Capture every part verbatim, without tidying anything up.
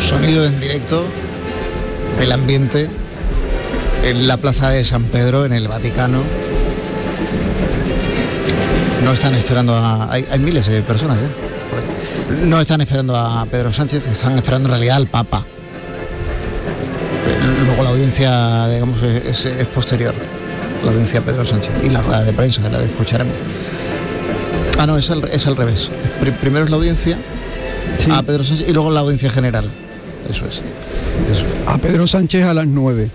Sonido en directo del ambiente en la plaza de San Pedro, en el Vaticano. No están esperando a... Hay, hay miles de personas, ¿eh? No están esperando a Pedro Sánchez, están esperando en realidad al Papa. Luego la audiencia, digamos, es, es posterior, la audiencia a Pedro Sánchez y la rueda de prensa, que la escucharemos. Ah, no, es al, es al revés. Primero es la audiencia, sí, a Pedro Sánchez, y luego la audiencia general. Eso es. Eso. A Pedro Sánchez a las nueve.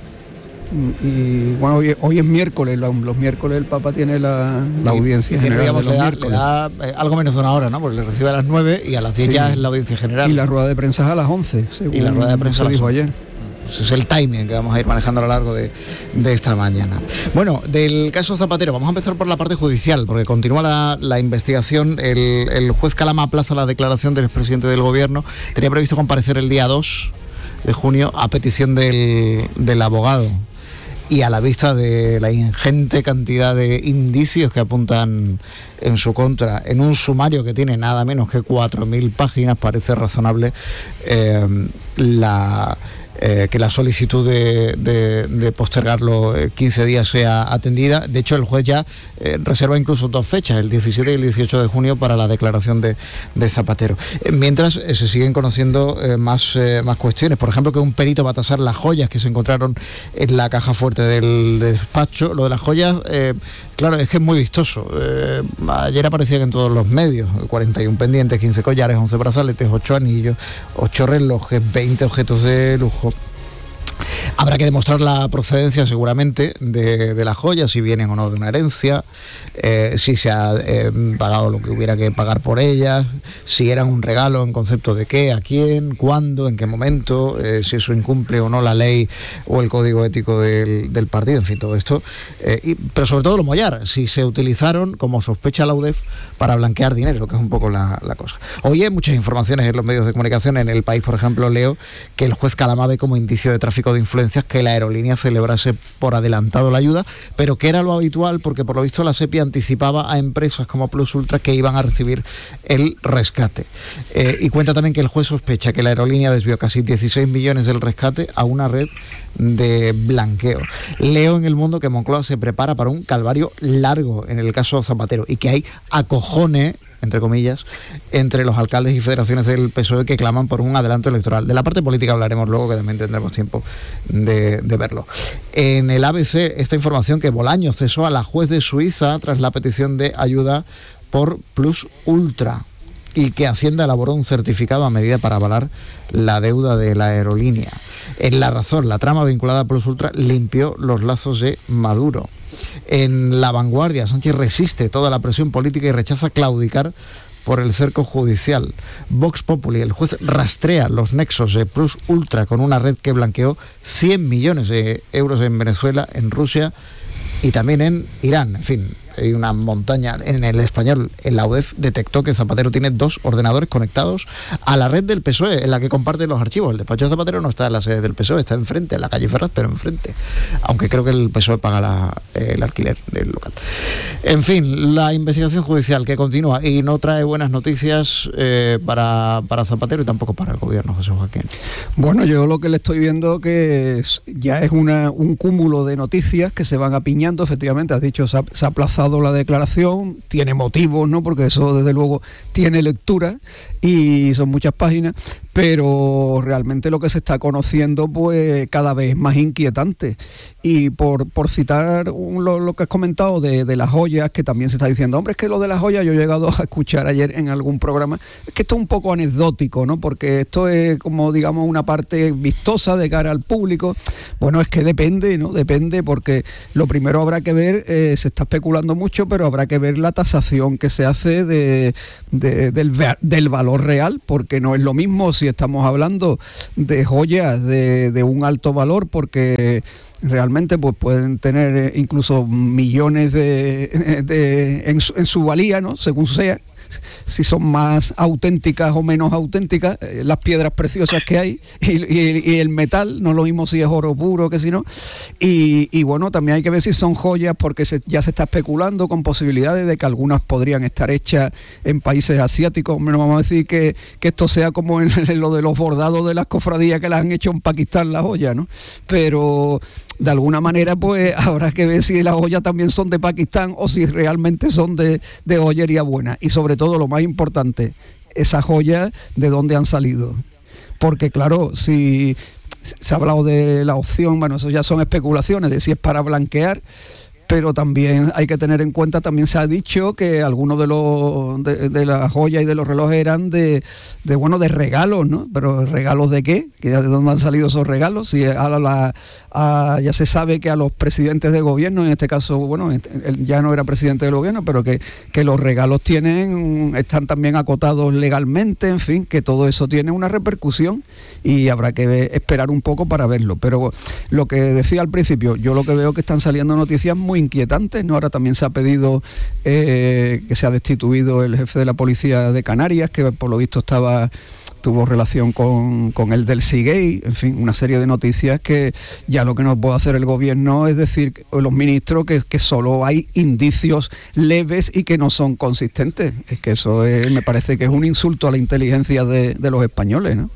Y bueno, hoy, hoy es miércoles, los, los miércoles el Papa tiene la, la audiencia y, general. Le da, le da eh, algo menos de una hora, ¿no? Porque le recibe a las nueve y a las diez sí, ya es la audiencia general. Y la rueda de prensa a las once, según y la rueda de prensa se dijo once. Ayer. Ese es el timing que vamos a ir manejando a lo largo de, de esta mañana. Bueno, del caso Zapatero, vamos a empezar por la parte judicial, porque continúa la, la investigación. El, el juez Calama aplaza la declaración del expresidente del gobierno. Tenía previsto comparecer el día dos de junio a petición del, del abogado. Y a la vista de la ingente cantidad de indicios que apuntan en su contra, en un sumario que tiene nada menos que cuatro mil páginas, parece razonable eh, la... Eh, que la solicitud de, de, de postergarlo quince días sea atendida. De hecho, el juez ya eh, reserva incluso dos fechas, el diecisiete y el dieciocho de junio, para la declaración de, de Zapatero. Eh, mientras eh, se siguen conociendo eh, más, eh, más cuestiones. Por ejemplo, que un perito va a tasar las joyas que se encontraron en la caja fuerte del despacho. Lo de las joyas, eh, claro, es que es muy vistoso. Eh, ayer aparecían en todos los medios: cuarenta y uno pendientes, quince collares, once brazaletes, ocho anillos, ocho relojes, veinte objetos de lujo. Habrá que demostrar la procedencia seguramente de, de las joyas, si vienen o no de una herencia, eh, si se ha eh, pagado lo que hubiera que pagar por ellas, si eran un regalo en concepto de qué, a quién, cuándo, en qué momento, eh, si eso incumple o no la ley o el código ético del, del partido, en fin, todo esto. Eh, y, pero sobre todo lo mollar, si se utilizaron, como sospecha la U D E F, para blanquear dinero, que es un poco la, la cosa. Hoy hay muchas informaciones en los medios de comunicación. En El País, por ejemplo, leo que el juez Calama ve como indicio de tráfico de influencias que la aerolínea celebrase por adelantado la ayuda, pero que era lo habitual porque por lo visto la SEPI anticipaba a empresas como Plus Ultra que iban a recibir el rescate. Eh, y cuenta también que el juez sospecha que la aerolínea desvió casi dieciséis millones del rescate a una red de blanqueo. Leo en El Mundo que Moncloa se prepara para un calvario largo en el caso Zapatero y que hay acojones, entre comillas, entre los alcaldes y federaciones del P S O E que claman por un adelanto electoral. De la parte política hablaremos luego, que también tendremos tiempo de, de verlo. En el A B C, esta información que Bolaños cesó a la juez de Suiza tras la petición de ayuda por Plus Ultra y que Hacienda elaboró un certificado a medida para avalar la deuda de la aerolínea. En La Razón, la trama vinculada a Plus Ultra limpió los lazos de Maduro. En La Vanguardia, Sánchez resiste toda la presión política y rechaza claudicar por el cerco judicial. Vox Populi, el juez rastrea los nexos de Plus Ultra con una red que blanqueó cien millones de euros en Venezuela, en Rusia y también en Irán. En fin, hay una montaña. En El Español, en la U D E F detectó que Zapatero tiene dos ordenadores conectados a la red del P S O E, en la que comparten los archivos. El despacho de Zapatero no está en la sede del P S O E, está enfrente, en la calle Ferraz, pero enfrente. Aunque creo que el P S O E paga la, eh, el alquiler del local. En fin, la investigación judicial que continúa y no trae buenas noticias eh, para, para Zapatero y tampoco para el gobierno, José Joaquín. Bueno, yo lo que le estoy viendo que es, ya es una, un cúmulo de noticias que se van apiñando. Efectivamente, has dicho, se ha, se ha aplazado la declaración, tiene motivos, ¿no? Porque eso desde luego tiene lectura y son muchas páginas, pero realmente lo que se está conociendo pues cada vez es más inquietante. Y por, por citar un, lo, lo que has comentado de, de las joyas, que también se está diciendo, hombre, es que lo de las joyas yo he llegado a escuchar ayer en algún programa, es que esto es un poco anecdótico, ¿no? Porque esto es como, digamos, una parte vistosa de cara al público. Bueno, es que depende, ¿no? Depende, porque lo primero habrá que ver, eh, se está especulando mucho, pero habrá que ver la tasación que se hace de, de, del, del valor real, porque no es lo mismo si estamos hablando de joyas de, de un alto valor, porque realmente pues pueden tener incluso millones de, de en, su, en su valía, ¿no? Según sea, si son más auténticas o menos auténticas, eh, las piedras preciosas que hay y, y, y el metal, no lo mismo si es oro puro que si no. Y, y bueno, también hay que ver si son joyas, porque se, ya se está especulando con posibilidades de que algunas podrían estar hechas en países asiáticos. No vamos a decir que, que esto sea como en, en lo de los bordados de las cofradías que las han hecho en Pakistán, las joyas, ¿no? Pero de alguna manera pues habrá que ver si las joyas también son de Pakistán o si realmente son de, de joyería buena. Y sobre todo, lo más importante, esas joyas de dónde han salido. Porque claro, si se ha hablado de la opción, bueno, eso ya son especulaciones de si es para blanquear, pero también hay que tener en cuenta, también se ha dicho que algunos de los de, de las joyas y de los relojes eran de, de bueno de regalos, ¿no? Pero ¿regalos de qué? ¿De dónde han salido esos regalos? Si a la, a, ya se sabe que a los presidentes de gobierno, en este caso, bueno, él ya no era presidente del gobierno, pero que, que los regalos tienen, están también acotados legalmente, en fin, que todo eso tiene una repercusión y habrá que ver, esperar un poco para verlo. Pero lo que decía al principio, yo lo que veo que están saliendo noticias muy inquietantes, ¿no? Ahora también se ha pedido eh, que se ha destituido el jefe de la policía de Canarias, que por lo visto estaba tuvo relación con, con el del Siguey, en fin, una serie de noticias que ya lo que no puede hacer el gobierno es decir, o los ministros, que, que solo hay indicios leves y que no son consistentes. Es que eso es, me parece que es un insulto a la inteligencia de, de los españoles, ¿no?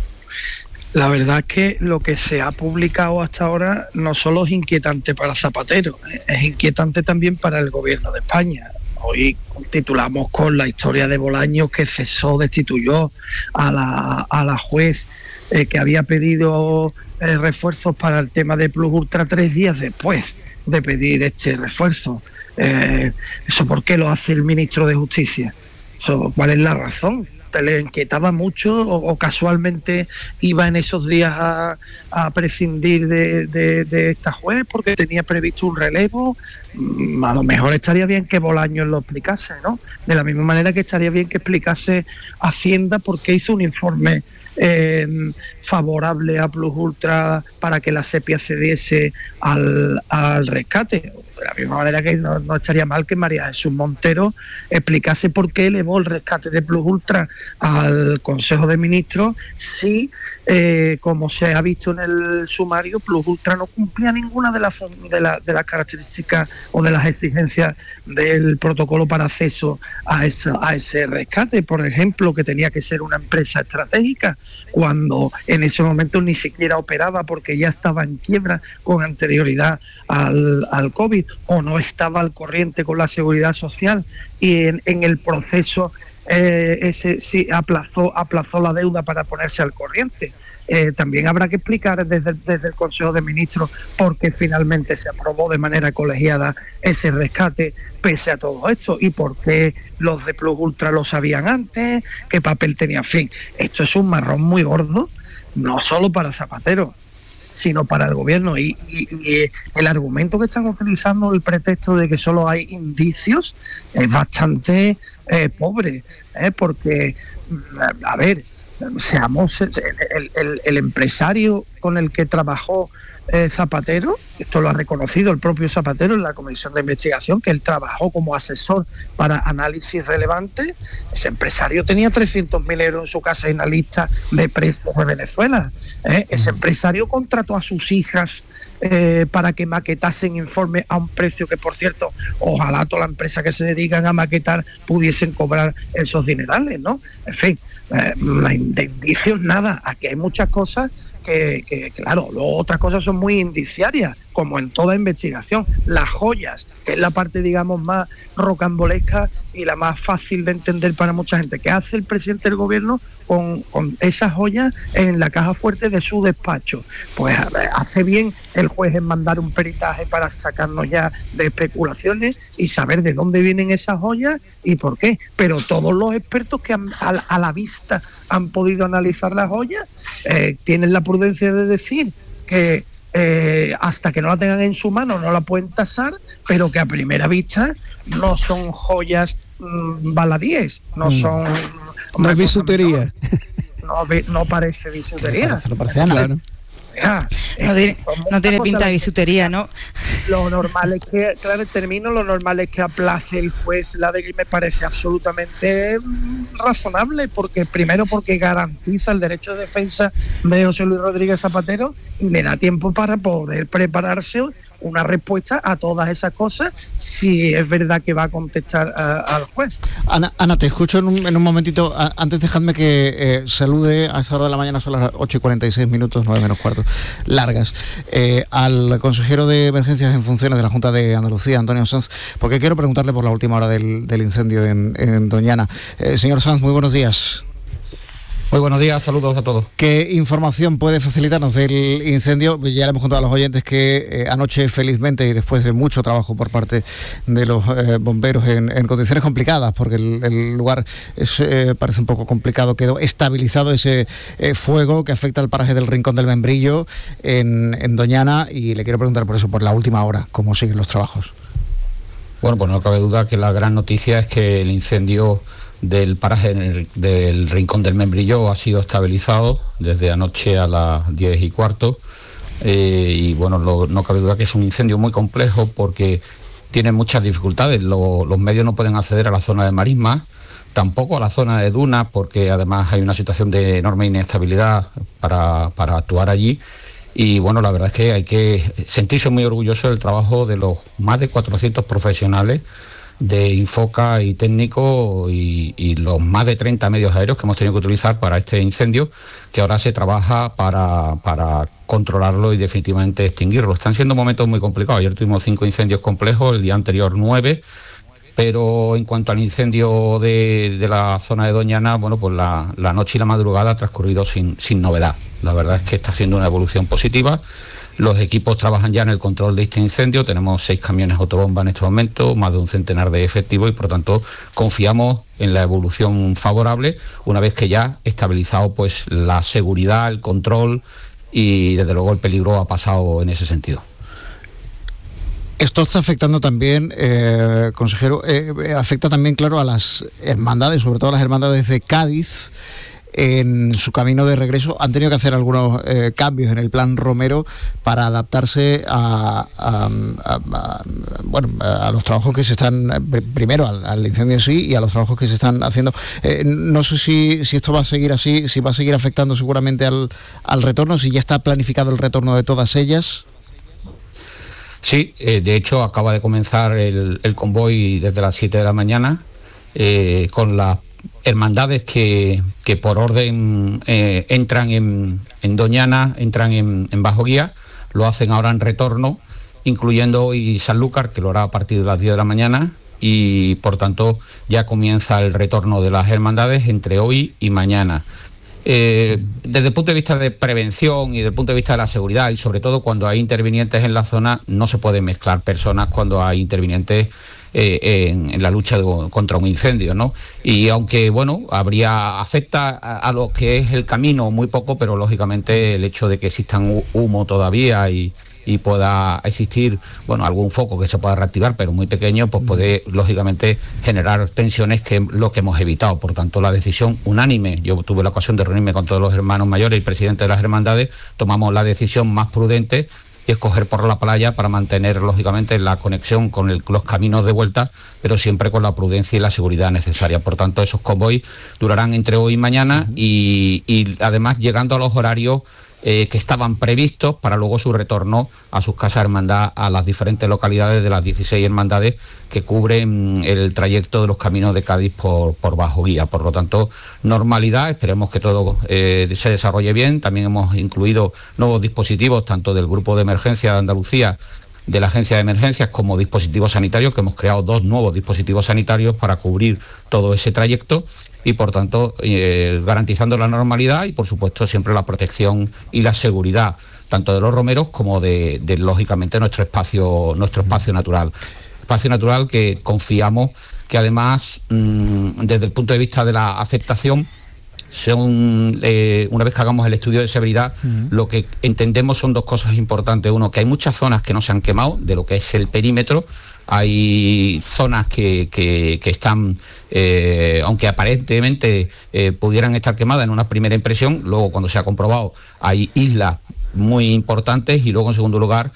La verdad es que lo que se ha publicado hasta ahora no solo es inquietante para Zapatero, es inquietante también para el gobierno de España. Hoy titulamos con la historia de Bolaños, que cesó, destituyó a la, a la juez eh, que había pedido eh, refuerzos para el tema de Plus Ultra tres días después de pedir este refuerzo. Eh, ¿Eso por qué lo hace el ministro de Justicia? ¿Eso, cuál es la razón? ¿Le inquietaba mucho o, o casualmente iba en esos días a, a prescindir de, de, de esta juez porque tenía previsto un relevo? Mm, a lo mejor estaría bien que Bolaños lo explicase, ¿no? De la misma manera que estaría bien que explicase Hacienda por qué hizo un informe eh, favorable a Plus Ultra para que la Sepia cediese al, al rescate. De la misma manera que no, no estaría mal que María Jesús Montero explicase por qué elevó el rescate de Plus Ultra al Consejo de Ministros si, eh, como se ha visto en el sumario, Plus Ultra no cumplía ninguna de las de la, de las características o de las exigencias del protocolo para acceso a, esa, a ese rescate. Por ejemplo, que tenía que ser una empresa estratégica, cuando en ese momento ni siquiera operaba porque ya estaba en quiebra con anterioridad al, al COVID, o no estaba al corriente con la seguridad social y en, en el proceso eh, ese sí aplazó aplazó la deuda para ponerse al corriente. Eh, también habrá que explicar desde, desde el Consejo de Ministros por qué finalmente se aprobó de manera colegiada ese rescate pese a todo esto y por qué los de Plus Ultra lo sabían antes, qué papel tenía. En fin, esto es un marrón muy gordo, no solo para Zapatero, sino para el gobierno, y, y, y el argumento que están utilizando, el pretexto de que solo hay indicios, es bastante eh, pobre, ¿eh? Porque, a ver, seamos el, el, el empresario con el que trabajó eh, Zapatero, esto lo ha reconocido el propio Zapatero en la comisión de investigación, que él trabajó como asesor para análisis relevantes. Ese empresario tenía trescientos mil euros en su casa en la lista de precios de Venezuela. ¿eh? Ese empresario contrató a sus hijas eh, para que maquetasen informes a un precio que, por cierto, ojalá toda la empresa que se dedican a maquetar pudiesen cobrar esos dinerales, ¿no? En fin, eh, de indicios nada. Aquí hay muchas cosas Que, que claro, luego otras cosas son muy indiciarias, como en toda investigación. Las joyas, que es la parte, digamos, más rocambolesca y la más fácil de entender para mucha gente. ¿Qué hace el presidente del gobierno con, con esas joyas en la caja fuerte de su despacho? Pues a ver, hace bien el juez en mandar un peritaje para sacarnos ya de especulaciones y saber de dónde vienen esas joyas y por qué. Pero todos los expertos que han, a, a la vista han podido analizar las joyas eh, tienen la prudencia de decir que eh, hasta que no la tengan en su mano no la pueden tasar, pero que a primera vista no son joyas mmm, baladíes, no son... No es bisutería. No, no parece bisutería. No parece, no parece nada. Entonces, Ah, no tiene, no tiene pinta de bisutería, ¿no? Lo normal es que, claro, el término, lo normal es que aplace el juez la de que me parece absolutamente razonable, porque primero porque garantiza el derecho de defensa de José Luis Rodríguez Zapatero y le da tiempo para poder prepararse una respuesta a todas esas cosas, si es verdad que va a contestar a, al juez. Ana, Ana, te escucho en un, en un momentito. A, antes dejadme que eh, salude a esta hora de la mañana, son las ocho y cuarenta y seis minutos, nueve menos cuarto, largas, eh, al consejero de Emergencias en Funciones de la Junta de Andalucía, Antonio Sanz, porque quiero preguntarle por la última hora del, del incendio en, en Doñana. Eh, señor Sanz, muy buenos días. Muy buenos días, saludos a todos. ¿Qué información puede facilitarnos del incendio? Ya le hemos contado a los oyentes que eh, anoche, felizmente, y después de mucho trabajo por parte de los eh, bomberos en, en condiciones complicadas, porque el, el lugar es, eh, parece un poco complicado, quedó estabilizado ese eh, fuego que afecta al paraje del Rincón del Membrillo en, en Doñana, y le quiero preguntar por eso, por la última hora, cómo siguen los trabajos. Bueno, pues no cabe duda que la gran noticia es que el incendio del paraje del Rincón del Membrillo ha sido estabilizado desde anoche a las diez y cuarto, eh, y bueno, lo, no cabe duda que es un incendio muy complejo porque tiene muchas dificultades. Lo, los medios no pueden acceder a la zona de marisma, tampoco a la zona de dunas, porque además hay una situación de enorme inestabilidad para, para actuar allí. Y bueno, la verdad es que hay que sentirse muy orgulloso del trabajo de los más de cuatrocientos profesionales de Infoca y técnico y, y los más de treinta medios aéreos que hemos tenido que utilizar para este incendio, que ahora se trabaja para, para controlarlo y definitivamente extinguirlo. Están siendo momentos muy complicados. Ayer tuvimos cinco incendios complejos, el día anterior nueve, pero en cuanto al incendio de, de la zona de Doñana, bueno, pues la, la noche y la madrugada ha transcurrido sin, sin novedad. La verdad es que está siendo una evolución positiva. Los equipos trabajan ya en el control de este incendio, tenemos seis camiones autobomba en este momento, más de un centenar de efectivos y por tanto confiamos en la evolución favorable una vez que ya estabilizado pues la seguridad, el control y desde luego el peligro ha pasado en ese sentido. Esto está afectando también, eh, consejero, eh, afecta también, claro, a las hermandades, sobre todo a las hermandades de Cádiz. En su camino de regreso han tenido que hacer algunos eh, cambios en el plan Romero para adaptarse a, a, a, a, bueno, a los trabajos que se están, primero al, al incendio en sí y a los trabajos que se están haciendo. Eh, no sé si, si esto va a seguir así, si va a seguir afectando seguramente al, al retorno, si ya está planificado el retorno de todas ellas. Sí, eh, de hecho acaba de comenzar el, el convoy desde las siete de la mañana eh, con las hermandades que, que por orden eh, entran en, en Doñana, entran en, en Bajo Guía, lo hacen ahora en retorno, incluyendo hoy Sanlúcar, que lo hará a partir de las diez de la mañana, y por tanto ya comienza el retorno de las hermandades entre hoy y mañana. Eh, desde el punto de vista de prevención y desde el punto de vista de la seguridad, y sobre todo cuando hay intervinientes en la zona, no se pueden mezclar personas cuando hay intervinientes Eh, en, en la lucha de, contra un incendio, ¿no? Y aunque, bueno, habría afecta a, a lo que es el camino muy poco, pero lógicamente el hecho de que existan humo todavía y, y pueda existir, bueno, algún foco que se pueda reactivar, pero muy pequeño, pues puede, lógicamente, generar tensiones, que es lo que hemos evitado. Por tanto, la decisión unánime, yo tuve la ocasión de reunirme con todos los hermanos mayores y presidentes de las hermandades, tomamos la decisión más prudente y escoger por la playa para mantener, lógicamente, la conexión con el, los caminos de vuelta, pero siempre con la prudencia y la seguridad necesaria. Por tanto, esos convoys durarán entre hoy y mañana y, y además llegando a los horarios eh, que estaban previstos para luego su retorno a sus casas hermandad a las diferentes localidades de las dieciséis hermandades que cubren el trayecto de los caminos de Cádiz por, por Bajo Guía. Por lo tanto, normalidad, esperemos que todo eh, se desarrolle bien. También hemos incluido nuevos dispositivos, tanto del Grupo de Emergencia de Andalucía, de la Agencia de Emergencias, como dispositivos sanitarios, que hemos creado dos nuevos dispositivos sanitarios para cubrir todo ese trayecto y, por tanto, eh, garantizando la normalidad y, por supuesto, siempre la protección y la seguridad, tanto de los romeros como de, de lógicamente, nuestro espacio, nuestro espacio natural. Espacio natural que confiamos que, además, mmm, desde el punto de vista de la aceptación, son, eh, una vez que hagamos el estudio de severidad, uh-huh. lo que entendemos son dos cosas importantes. Uno, que hay muchas zonas que no se han quemado de lo que es el perímetro. Hay zonas que, que, que están, eh, aunque aparentemente eh, pudieran estar quemadas en una primera impresión, luego cuando se ha comprobado hay islas muy importantes, y luego en segundo lugar